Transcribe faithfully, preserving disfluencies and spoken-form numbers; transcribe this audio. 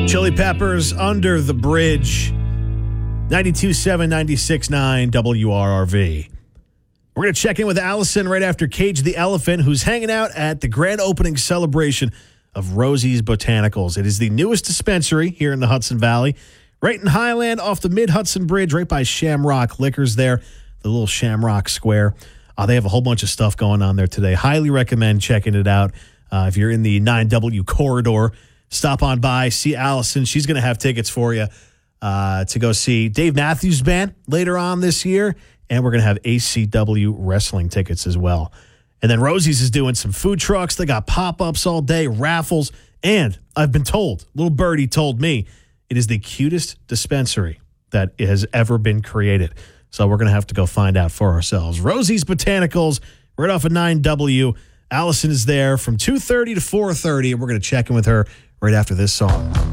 Chili Peppers, Under the Bridge, ninety-two point seven, ninety-six point nine W R R V. We're going to check in with Allison right after Cage the Elephant, who's hanging out at the grand opening celebration of Rosie's Botanicals. It is the newest dispensary here in the Hudson Valley, right in Highland off the Mid-Hudson Bridge, right by Shamrock Liquors there, the little Shamrock Square. Uh, they have a whole bunch of stuff going on there today. Highly recommend checking it out. Uh, if you're in the nine W corridor, stop on by, see Allison. She's going to have tickets for you uh, to go see Dave Matthews Band later on this year, and we're going to have A C W wrestling tickets as well. And then Rosie's is doing some food trucks. They got pop-ups all day, raffles, and I've been told, little birdie told me, it is the cutest dispensary that has ever been created. So we're going to have to go find out for ourselves. Rosie's Botanicals, right off of nine W. Allison is there from two thirty to four thirty, and we're going to check in with her right after this song.